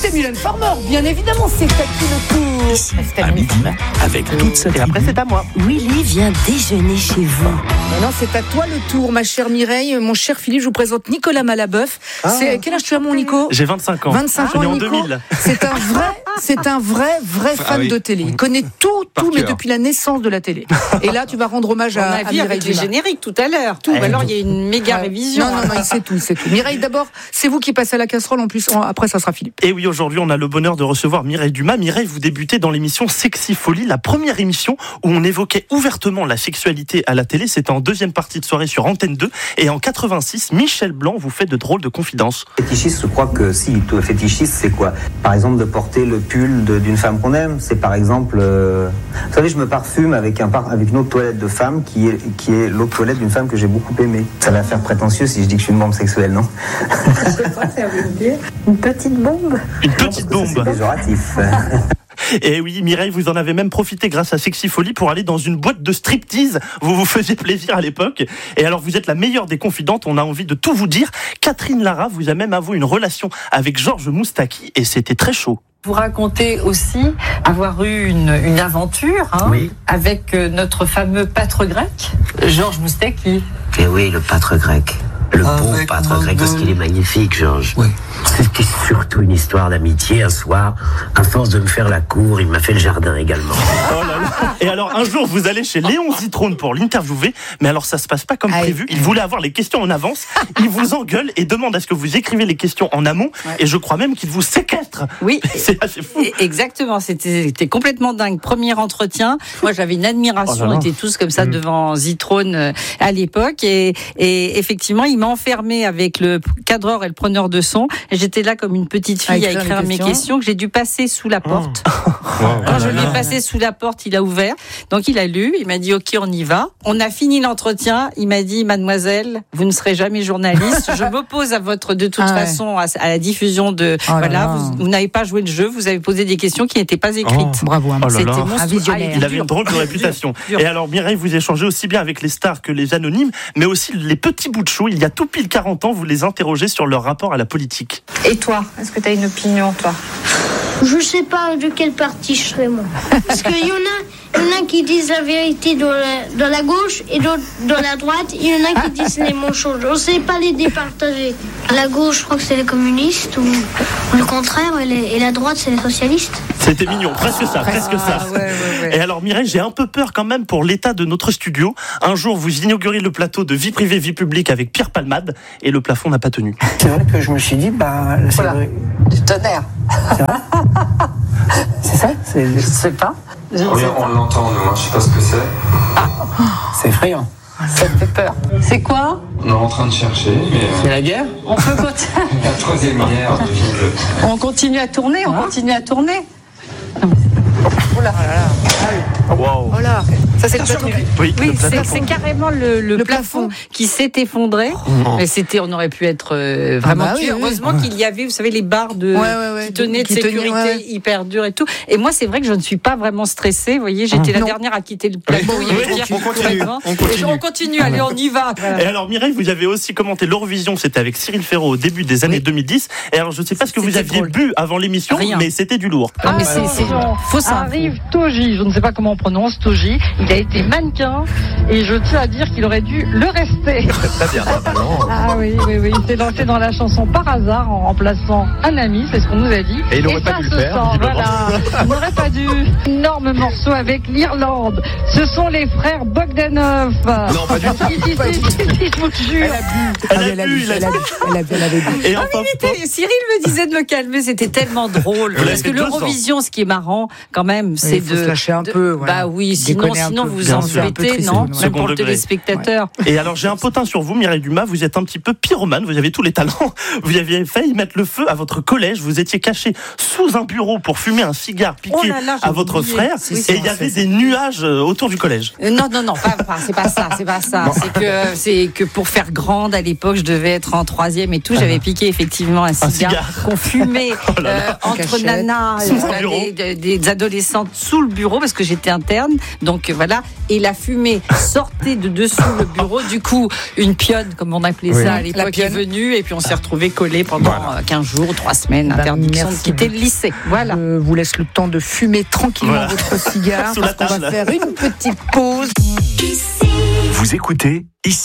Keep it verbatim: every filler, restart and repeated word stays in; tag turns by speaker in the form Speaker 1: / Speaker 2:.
Speaker 1: c'est Mylène Farmer, bien évidemment, c'est à qui le tour.
Speaker 2: Ici, à midi, avec toute sa
Speaker 3: Et après, c'est à moi.
Speaker 4: Willy vient déjeuner chez vous.
Speaker 1: Maintenant, c'est à toi le tour, ma chère Mireille. Mon cher Philippe, je vous présente Nicolas Malaboeuf.
Speaker 3: Ah.
Speaker 1: C'est, quel âge tu as, mon Nico ?
Speaker 2: J'ai vingt-cinq ans.
Speaker 1: vingt-cinq
Speaker 2: Je suis
Speaker 1: ans,
Speaker 2: né en
Speaker 1: Nico.
Speaker 2: deux mille.
Speaker 1: C'est un vrai, c'est un vrai, vrai fan
Speaker 5: Ah oui.
Speaker 1: de télé. Il connaît tout,
Speaker 5: Par
Speaker 1: tout, mais
Speaker 5: cœur.
Speaker 1: depuis la naissance de la télé. Et là, tu vas rendre hommage
Speaker 6: On
Speaker 1: à,
Speaker 6: a
Speaker 1: à
Speaker 6: vu
Speaker 1: Mireille
Speaker 6: avec les
Speaker 1: Dumas.
Speaker 6: génériques tout à l'heure. Tout. Ou alors il y a une méga
Speaker 1: Ouais.
Speaker 6: révision.
Speaker 1: Non, non, non, il sait tout, il sait tout. Mireille, d'abord, c'est vous qui passez à la casserole. En plus, en- après, ça sera Philippe.
Speaker 2: Et oui, aujourd'hui, on a le bonheur de recevoir Mireille Dumas. Mireille, vous débutez dans l'émission Sexy Folie, la première émission où on évoquait ouvertement la sexualité à la télé. C'était en deuxième partie de soirée sur Antenne deux. Et en quatre-vingt-six, Michel Blanc vous fait de drôles de confidences.
Speaker 7: Fétichiste, je crois que si, tout fétichiste, c'est quoi ? Par exemple, de porter le pull de- d'une femme qu'on aime. C'est par exemple, euh, vous savez, je me parfume avec, un par- avec une autre toilette de femme qui est, qui est l'autre toilette d'une femme que j'ai beaucoup aimée. Ça va faire prétentieux si je dis que je suis une bombe sexuelle, non ?
Speaker 4: Une petite bombe.
Speaker 2: Une petite bombe.
Speaker 7: C'est péjoratif.
Speaker 2: Et oui, Mireille, vous en avez même profité grâce à Sexy Folie pour aller dans une boîte de striptease. Vous vous faisiez plaisir à l'époque. Et alors, vous êtes la meilleure des confidentes. On a envie de tout vous dire. Catherine Lara vous a même avoué une relation avec Georges Moustaki et c'était très chaud.
Speaker 6: Vous racontez aussi avoir eu une, une aventure hein,
Speaker 8: Oui.
Speaker 6: avec euh, notre fameux pâtre grec, Georges Moustaki.
Speaker 8: Et oui, le pâtre grec. Le beau
Speaker 5: Avec
Speaker 8: pâtre
Speaker 5: mon
Speaker 8: grec, parce
Speaker 5: bol.
Speaker 8: qu'il est magnifique, Georges.
Speaker 5: Oui.
Speaker 8: C'était surtout une histoire d'amitié. Un soir, à force de me faire la cour, il m'a fait le jardin également.
Speaker 2: Oh là là. Et alors, un jour, vous allez chez Léon Zitrone pour l'interviewer. Mais alors, ça se passe pas comme
Speaker 1: Aïe.
Speaker 2: prévu. Il voulait avoir les questions en avance. Il vous engueule et demande à ce que vous écrivez les questions en amont.
Speaker 6: Ouais.
Speaker 2: Et je crois même qu'il vous séquestre.
Speaker 6: Oui.
Speaker 2: C'est assez fou.
Speaker 6: Et- Exactement, c'était, c'était complètement dingue. Premier entretien, moi j'avais une admiration,
Speaker 2: Oh là là.
Speaker 6: on était tous comme ça devant Zitrone euh, à l'époque, et, et effectivement il m'a enfermé avec le cadreur et le preneur de son, et j'étais là comme une petite fille
Speaker 1: À
Speaker 6: à
Speaker 1: écrire
Speaker 6: écrire
Speaker 1: les
Speaker 6: mes
Speaker 1: questions.
Speaker 6: questions que j'ai dû passer sous la porte.
Speaker 2: Oh
Speaker 6: Quand je lui ai passé sous la porte, il a ouvert, donc il a lu, il m'a dit ok on y va. On a fini l'entretien, il m'a dit mademoiselle, vous ne serez jamais journaliste, je m'oppose à votre de toute
Speaker 1: Ah ouais.
Speaker 6: façon à, à la diffusion de
Speaker 1: Oh là
Speaker 6: voilà,
Speaker 1: là.
Speaker 6: vous, vous n'avez pas joué le jeu, vous avez posé des questions qui n'étaient pas écrites.
Speaker 1: Bravo, hein.
Speaker 2: Oh là
Speaker 6: C'était
Speaker 2: là.
Speaker 6: monstrueux.
Speaker 1: Un visionnaire.
Speaker 2: Il avait une drôle de réputation.
Speaker 6: dur.
Speaker 2: Et alors, Mireille, vous échangez aussi bien avec les stars que les anonymes, mais aussi les petits bouts de chou. Il y a tout pile quarante ans, vous les interrogez sur leur rapport à la politique.
Speaker 9: Et toi, est-ce que tu as une opinion, toi ?
Speaker 10: Je sais pas de quel parti je serai moi. Parce qu'il y en a, il y en a qui disent la vérité dans la, dans la gauche et d'autres dans la droite. Il y en a qui disent les mensonges. On sait pas les départager. La gauche, je crois que c'est les communistes ou, ou le contraire. Et, les- et la droite, c'est les socialistes.
Speaker 2: C'était mignon, presque ça, presque ça.
Speaker 6: Ah, ouais, ouais, ouais.
Speaker 2: Et alors, Mireille, j'ai un peu peur quand même pour l'état de notre studio. Un jour, vous inaugurez le plateau de vie privée, vie publique avec Pierre Palmade et le plafond n'a pas tenu.
Speaker 8: C'est vrai que je me suis dit, bah, c'est
Speaker 6: Voilà.
Speaker 8: vrai.
Speaker 6: Du tonnerre.
Speaker 8: C'est ça, c'est,
Speaker 6: Je sais pas. Je ne
Speaker 5: Oui,
Speaker 6: sais pas.
Speaker 5: on l'entend, nous, hein, je sais pas ce que c'est.
Speaker 8: c'est effrayant.
Speaker 6: Ça me fait peur. C'est quoi ?
Speaker 5: On est en train de chercher, mais euh,
Speaker 8: C'est la guerre?
Speaker 6: On peut continuer.
Speaker 5: la troisième guerre de Vive.
Speaker 6: On continue à tourner, on continue à tourner. Oula.
Speaker 2: Wow.
Speaker 1: Oh là, ça c'est le plateau.
Speaker 2: Oui,
Speaker 6: Oui,
Speaker 2: le
Speaker 6: c'est,
Speaker 2: plafond.
Speaker 6: c'est carrément le, le
Speaker 1: Le
Speaker 6: plafond,
Speaker 1: plafond.
Speaker 6: qui s'est effondré. Mais c'était, on aurait pu être euh, vraiment
Speaker 1: Ah bah oui,
Speaker 6: tué.
Speaker 1: oui.
Speaker 6: Heureusement qu'il y avait, vous savez, les barres de,
Speaker 1: Ouais, ouais, ouais.
Speaker 6: qui tenaient de
Speaker 1: Qui tenaient,
Speaker 6: sécurité
Speaker 1: ouais, ouais.
Speaker 6: hyper dures et tout. Et moi, c'est vrai que je ne suis pas vraiment stressée. Vous voyez, j'étais la
Speaker 1: Non.
Speaker 6: dernière à quitter le plateau. Il y avait
Speaker 2: Oui,
Speaker 6: Pierre
Speaker 5: on
Speaker 6: qui
Speaker 5: continue,
Speaker 6: courait devant.
Speaker 5: on continue.
Speaker 6: Et on continue, allez, on y va.
Speaker 2: Et alors, Mireille, vous avez aussi commenté l'Eurovision, c'était avec Cyril Ferraud au début des années deux mille dix. Et alors, je ne sais pas ce que vous
Speaker 6: C'était
Speaker 2: aviez
Speaker 6: drôle.
Speaker 2: bu avant l'émission,
Speaker 6: Rien.
Speaker 2: mais c'était du lourd.
Speaker 6: Non, mais c'est, c'est faux ça.
Speaker 11: Arrive Toji, je ne sais pas comment on prononce Toji, il a été mannequin et je tiens à dire qu'il aurait dû le rester.
Speaker 5: Très bien,
Speaker 11: Ah oui, oui, oui, il s'est lancé dans la chanson par hasard en remplaçant un ami, c'est ce qu'on nous a dit.
Speaker 5: Et il n'aurait pas
Speaker 11: ça
Speaker 5: dû le
Speaker 11: se
Speaker 5: faire,
Speaker 11: sent,
Speaker 5: visiblement.
Speaker 11: voilà. Il n'aurait pas dû. Énorme morceau avec l'Irlande. Ce sont les frères Bogdanov.
Speaker 5: Non, pas du tout.
Speaker 11: Si, si, si, si, si, je vous le jure.
Speaker 2: Elle
Speaker 1: Ah,
Speaker 2: a
Speaker 1: elle a
Speaker 2: bu,
Speaker 1: bu,
Speaker 2: il a
Speaker 1: elle a
Speaker 2: bu.
Speaker 1: bu, elle a bu, elle avait bu.
Speaker 2: Et enfin,
Speaker 6: Cyril me disait de me calmer, c'était tellement drôle.
Speaker 2: Vous l'avez
Speaker 6: Parce que
Speaker 2: fait deux
Speaker 6: l'Eurovision, ce qui est marrant, quand même, c'est
Speaker 1: il faut
Speaker 6: de.
Speaker 1: se lâcher un
Speaker 6: de-
Speaker 1: peu, voilà.
Speaker 6: Bah oui, sinon,
Speaker 1: Déconner un
Speaker 6: sinon
Speaker 1: peu.
Speaker 6: vous
Speaker 2: Bien
Speaker 6: en
Speaker 2: sûr.
Speaker 1: Un peu
Speaker 6: souhaitez,
Speaker 1: triste,
Speaker 6: non
Speaker 1: c'est
Speaker 2: Second
Speaker 6: Même pour le
Speaker 2: degré.
Speaker 6: téléspectateur.
Speaker 2: Et alors, j'ai un potin sur vous, Mireille Dumas, vous êtes un petit peu pyromane, vous avez tous les talents. Vous aviez failli mettre le feu à votre collège, vous étiez caché sous un bureau pour fumer un cigare piqué
Speaker 6: Oh là là, j'ai
Speaker 2: à votre
Speaker 6: oublié.
Speaker 2: frère,
Speaker 6: Oui,
Speaker 2: et
Speaker 6: c'est
Speaker 2: il y
Speaker 6: vrai,
Speaker 2: avait
Speaker 6: c'est
Speaker 2: des nuages euh, autour du collège.
Speaker 6: Euh, Non, non, non, pas, pas- c'est pas ça, c'est pas ça. C'est que, c'est que pour faire grande à l'époque, je devais être en troisième et tout. J'avais piqué effectivement un cigare,
Speaker 2: cigare.
Speaker 6: qu'on fumait
Speaker 2: Oh là là.
Speaker 6: euh, entre
Speaker 1: Cachette.
Speaker 6: nanas,
Speaker 2: Sous
Speaker 6: euh,
Speaker 2: un bureau.
Speaker 6: des, des- des adolescentes sous le bureau parce que j'étais interne. Donc voilà, et la fumée sortait de dessous le bureau. Du coup, une pionne, comme on appelait
Speaker 3: Oui.
Speaker 6: ça à l'époque, est venue et puis on s'est retrouvés collés pendant
Speaker 3: Voilà.
Speaker 6: quinze jours, trois semaines,
Speaker 1: Ben,
Speaker 6: interdiction de
Speaker 1: merci.
Speaker 6: quitter le lycée. Voilà.
Speaker 1: Je vous laisse le temps de fumer tranquillement
Speaker 2: Voilà.
Speaker 1: votre cigare
Speaker 2: Sous
Speaker 1: parce
Speaker 2: la
Speaker 1: qu'on va
Speaker 2: table.
Speaker 1: faire une petite pause.
Speaker 12: Vous écoutez ici.